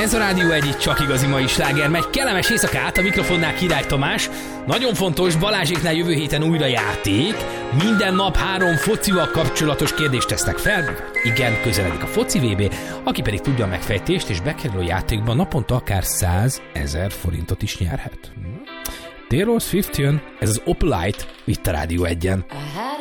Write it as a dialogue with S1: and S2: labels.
S1: Ez a Rádió egy csak igazi mai sláger megy. Kellemes éjszakát, a mikrofonnál Király Tamás. Nagyon fontos, Balázséknál jövő héten újra játék. Minden nap 3 focival kapcsolatos kérdést tesznek fel. Igen, közeledik a foci VB. Aki pedig tudja a megfejtést és bekerül a játékba, naponta akár 100 000 forintot is nyerhet. Taylor Swift jön, ez az Opalite, itt a Rádió 1-en.